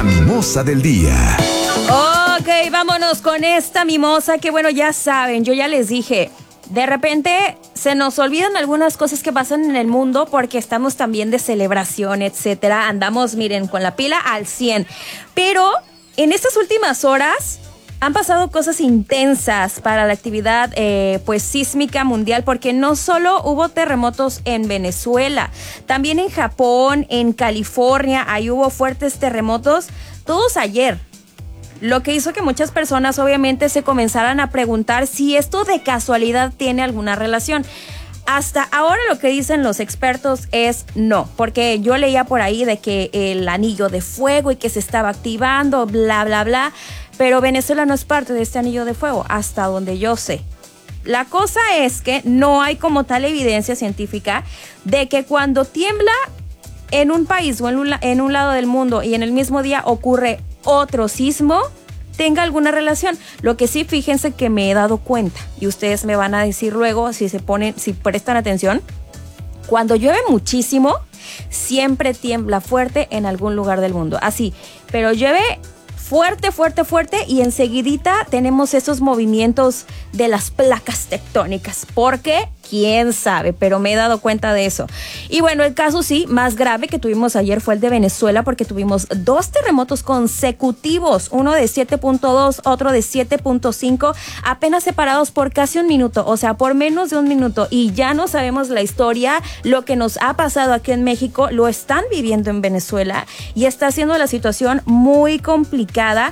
mimosa del día. Ok, vámonos con esta mimosa que bueno, ya saben, yo ya les dije, de repente se nos olvidan algunas cosas que pasan en el mundo porque estamos también de celebración, etcétera. Andamos, miren, con la pila al 100. Pero en estas últimas horas han pasado cosas intensas para la actividad pues sísmica mundial, porque no solo hubo terremotos en Venezuela, también en Japón, en California, ahí hubo fuertes terremotos, todos ayer. Lo que hizo que muchas personas obviamente se comenzaran a preguntar si esto de casualidad tiene alguna relación. Hasta ahora lo que dicen los expertos es no, porque yo leía por ahí de que el anillo de fuego y que se estaba activando, bla, bla, bla, pero Venezuela no es parte de este anillo de fuego, hasta donde yo sé. La cosa es que no hay como tal evidencia científica de que cuando tiembla en un país o en un lado del mundo y en el mismo día ocurre otro sismo, tenga alguna relación. Lo que sí, fíjense que me he dado cuenta, y ustedes me van a decir luego si prestan atención, cuando llueve muchísimo, siempre tiembla fuerte en algún lugar del mundo. Así, pero llueve fuerte, fuerte, fuerte, y enseguidita tenemos esos movimientos de las placas tectónicas. ¿Por qué? Quién sabe, pero me he dado cuenta de eso. Y bueno, el caso sí, más grave que tuvimos ayer fue el de Venezuela, porque tuvimos 2 terremotos consecutivos, uno de 7.2, otro de 7.5, apenas separados por casi un minuto, o sea, por menos de un minuto, y ya no sabemos la historia. Lo que nos ha pasado aquí en México lo están viviendo en Venezuela y está haciendo la situación muy complicada.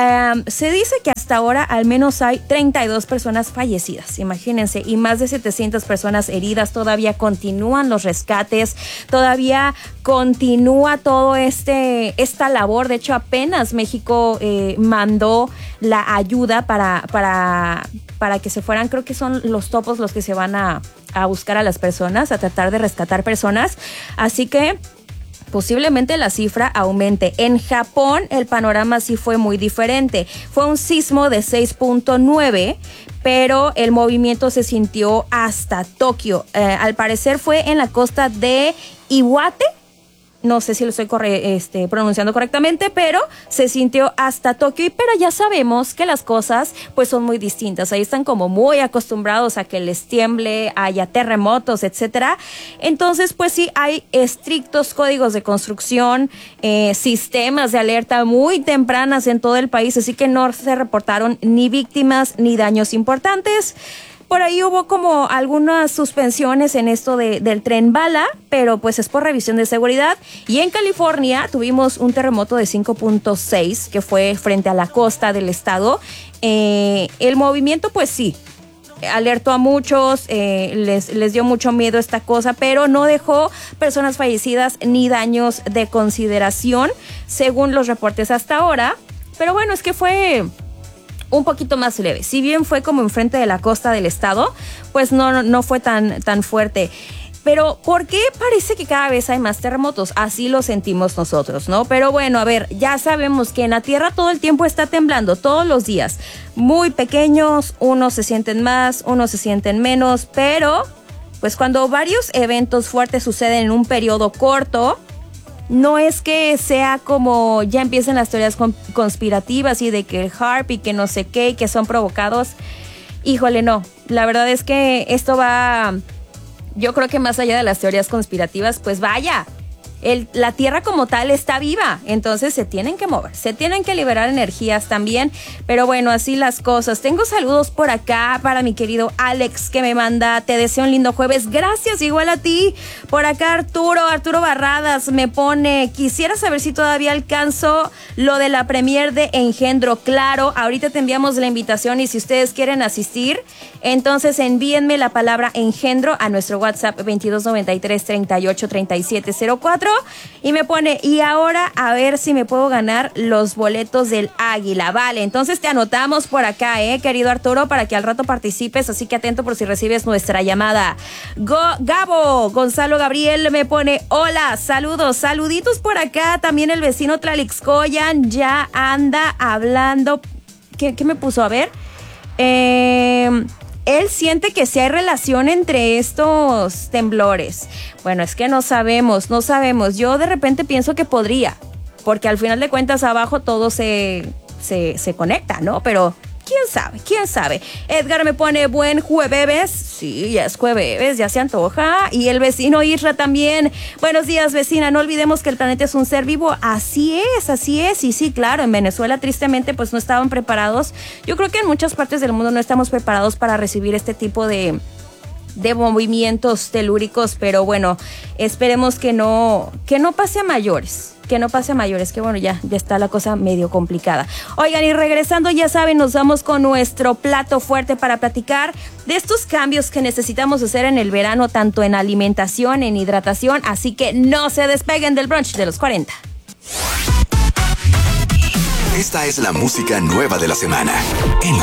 Se dice que hasta ahora al menos hay 32 personas fallecidas, imagínense, y más de 700 personas heridas. Todavía continúan los rescates, todavía continúa todo esta labor. De hecho, apenas México mandó la ayuda para que se fueran, creo que son los topos los que se van a buscar a las personas, a tratar de rescatar personas. Así que posiblemente la cifra aumente. En Japón el panorama sí fue muy diferente. Fue un sismo de 6.9, pero el movimiento se sintió hasta Tokio. Al parecer fue en la costa de Iwate. No sé si lo estoy pronunciando correctamente, pero se sintió hasta Tokio. Pero ya sabemos que las cosas pues son muy distintas. Ahí están como muy acostumbrados a que les tiemble, haya terremotos, etcétera. Entonces pues sí hay estrictos códigos de construcción, sistemas de alerta muy tempranas en todo el país, así que no se reportaron ni víctimas ni daños importantes. Por ahí hubo como algunas suspensiones en esto del tren bala, pero pues es por revisión de seguridad. Y en California tuvimos un terremoto de 5.6 que fue frente a la costa del estado. El movimiento pues sí, alertó a muchos, les dio mucho miedo esta cosa, pero no dejó personas fallecidas ni daños de consideración, según los reportes hasta ahora. Pero bueno, es que fue un poquito más leve. Si bien fue como enfrente de la costa del estado, pues no fue tan fuerte. Pero ¿por qué parece que cada vez hay más terremotos? Así lo sentimos nosotros, ¿no? Pero bueno, a ver, ya sabemos que en la Tierra todo el tiempo está temblando, todos los días. Muy pequeños, unos se sienten más, unos se sienten menos, pero pues cuando varios eventos fuertes suceden en un periodo corto, no es que sea como ya empiezan las teorías conspirativas y de que el HAARP y que no sé qué y que son provocados. Híjole, no. La verdad es que esto va, yo creo que más allá de las teorías conspirativas, pues vaya, la Tierra como tal está viva, entonces se tienen que mover, se tienen que liberar energías también, pero bueno, así las cosas. Tengo saludos por acá para mi querido Alex, que me manda: te deseo un lindo jueves. Gracias, igual a ti. Por acá Arturo Barradas me pone: quisiera saber si todavía alcanzo lo de la premier de Engendro. Claro, ahorita te enviamos la invitación y si ustedes quieren asistir, entonces envíenme la palabra Engendro a nuestro WhatsApp 2293 38 37 04 y me pone: y ahora a ver si me puedo ganar los boletos del Águila. Vale, entonces te anotamos por acá, querido Arturo, para que al rato participes, así que atento por si recibes nuestra llamada. Gonzalo Gabriel me pone: hola, saluditos por acá. También el vecino Tlalixcoyan ya anda hablando. ¿Qué me puso? A ver. Él siente que sí hay relación entre estos temblores. Bueno, es que no sabemos. Yo de repente pienso que podría porque al final de cuentas abajo todo se conecta, ¿no? Pero quién sabe. Edgar me pone buen jueves. Sí, ya es jueves, ya se antoja. Y el vecino Isra también. Buenos días, vecina. No olvidemos que el planeta es un ser vivo. Así es. Y sí, claro, en Venezuela tristemente pues no estaban preparados. Yo creo que en muchas partes del mundo no estamos preparados para recibir este tipo de movimientos telúricos, pero bueno, esperemos que no pase a mayores. Que bueno, ya está la cosa medio complicada. Oigan, y regresando, ya saben, nos vamos con nuestro plato fuerte para platicar de estos cambios que necesitamos hacer en el verano, tanto en alimentación, en hidratación, así que no se despeguen del brunch de los 40. Esta es la música nueva de la semana.